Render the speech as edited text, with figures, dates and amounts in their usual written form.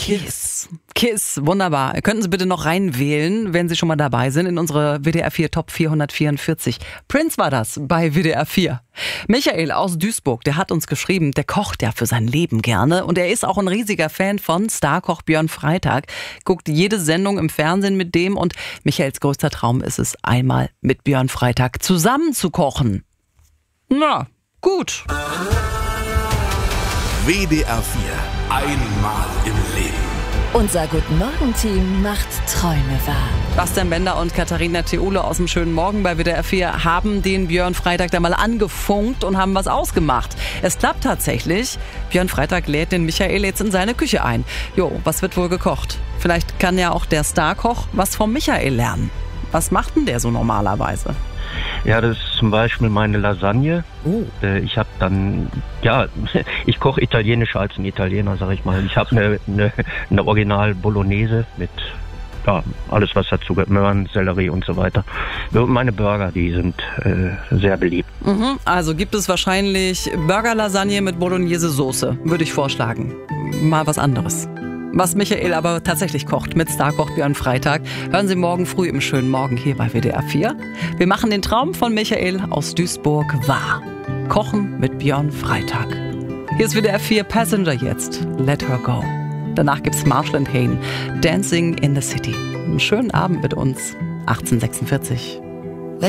Kiss, wunderbar. Könnten Sie bitte noch reinwählen, wenn Sie schon mal dabei sind, in unsere WDR 4 Top 444. Prince war das bei WDR 4. Michael aus Duisburg, der hat uns geschrieben, der kocht ja für sein Leben gerne und er ist auch ein riesiger Fan von Starkoch Björn Freitag, guckt jede Sendung im Fernsehen mit dem und Michaels größter Traum ist es, einmal mit Björn Freitag zusammen zu kochen. Na, gut. WDR 4. Einmal im Leben. Unser Guten-Morgen-Team macht Träume wahr. Bastian Bender und Katharina Theole aus dem schönen Morgen bei WDR 4 haben den Björn Freitag da mal angefunkt und haben was ausgemacht. Es klappt tatsächlich. Björn Freitag lädt den Michael jetzt in seine Küche ein. Jo, was wird wohl gekocht? Vielleicht kann ja auch der Starkoch was vom Michael lernen. Was macht denn der so normalerweise? Ja, das ist zum Beispiel meine Lasagne. Ich habe dann, ich koche italienischer als ein Italiener, sag ich mal. Ich habe eine Original Bolognese mit alles, was dazu gehört, Möhren, Sellerie und so weiter. Und meine Burger, die sind sehr beliebt. Also gibt es wahrscheinlich Burger-Lasagne mit Bolognese-Soße, würde ich vorschlagen. Mal was anderes. Was Michael aber tatsächlich kocht mit Starkoch Björn Freitag, hören Sie morgen früh im schönen Morgen hier bei WDR 4. Wir machen den Traum von Michael aus Duisburg wahr. Kochen mit Björn Freitag. Hier ist WDR 4 Passenger jetzt. Let Her Go. Danach gibt's Marshall & Hayne. Dancing in the City. Einen schönen Abend mit uns. 1846.